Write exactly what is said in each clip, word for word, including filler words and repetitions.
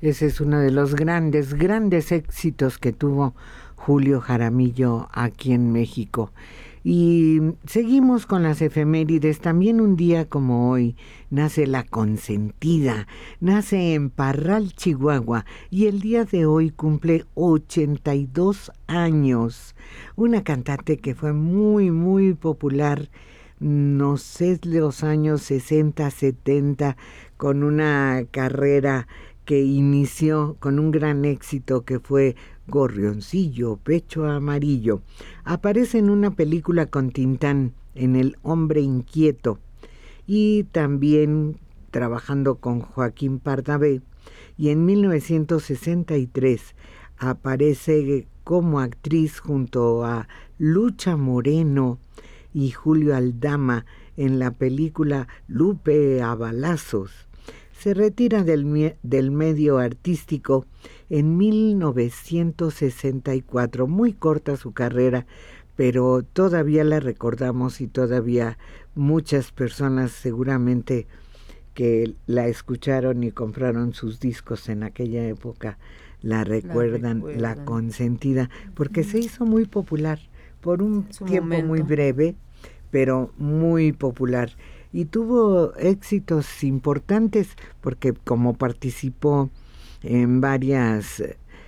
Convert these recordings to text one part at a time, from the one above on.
Ese es uno de los grandes, grandes éxitos que tuvo Julio Jaramillo aquí en México. Y seguimos con las efemérides. También un día como hoy nace La Consentida, nace en Parral, Chihuahua, y el día de hoy cumple ochenta y dos años. Una cantante que fue muy, muy popular, no sé, los años sesenta, setenta, con una carrera que inició con un gran éxito que fue Gorrioncillo, Pecho Amarillo. Aparece en una película con Tintán, en El Hombre Inquieto, y también trabajando con Joaquín Pardavé, y en mil novecientos sesenta y tres aparece como actriz junto a Lucha Moreno y Julio Aldama en la película Lupe a Balazos. Se retira del, del medio artístico en mil novecientos sesenta y cuatro, muy corta su carrera, pero todavía la recordamos y todavía muchas personas seguramente que la escucharon y compraron sus discos en aquella época la recuerdan, la, recuerdan. La Consentida, porque mm. se hizo muy popular por un tiempo momento. Muy breve, pero muy popular. Y tuvo éxitos importantes porque como participó en varias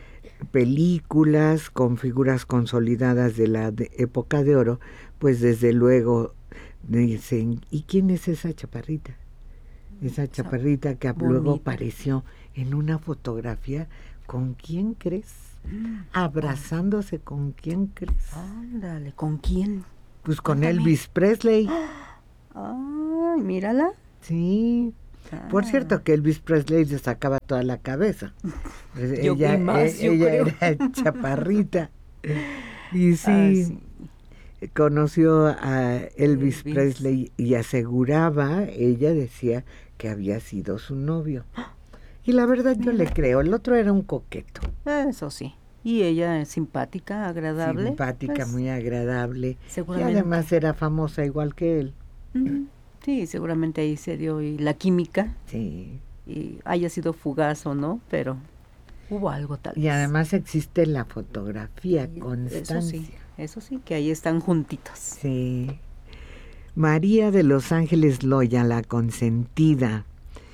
películas con figuras consolidadas de la de época de oro, pues desde luego dicen, ¿y quién es esa chaparrita? Esa chaparrita que bonita. Luego apareció en una fotografía, ¿con quién crees? Abrazándose, ¿con quién crees? Ándale, ¿con quién? Pues con Ándale. Elvis Presley. Ay, mírala. Sí. Ah. Por cierto que Elvis Presley le sacaba toda la cabeza. Yo ella más, eh, yo ella creo. era chaparrita. Y sí, ah, sí, conoció a Elvis, Elvis Presley y aseguraba, ella decía que había sido su novio. Y la verdad yo Mira. le creo, el otro era un coqueto. Eso sí. Y ella es simpática, agradable. Simpática, pues, muy agradable. Seguramente. Y además era famosa igual que él. Mm, sí, seguramente ahí se dio y la química. Sí. Y haya sido fugaz o no, pero hubo algo tal vez. Y además existe la fotografía, y constancia. Eso sí, eso sí, que ahí están juntitos. Sí. María de los Ángeles Loya, La Consentida.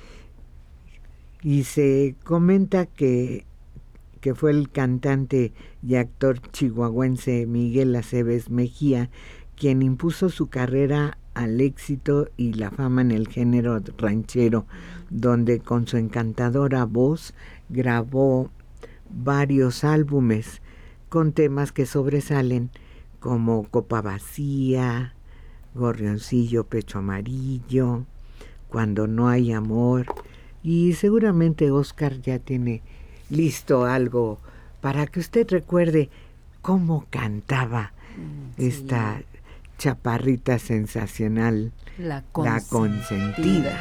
Y se comenta que, que fue el cantante y actor chihuahuense Miguel Aceves Mejía quien impuso su carrera al éxito y la fama en el género ranchero, donde con su encantadora voz grabó varios álbumes con temas que sobresalen como Copa Vacía, Gorrioncillo, Pecho Amarillo, Cuando no hay amor. Y seguramente Oscar ya tiene listo algo para que usted recuerde cómo cantaba sí. esta chaparrita sensacional, La Consentida. La Consentida.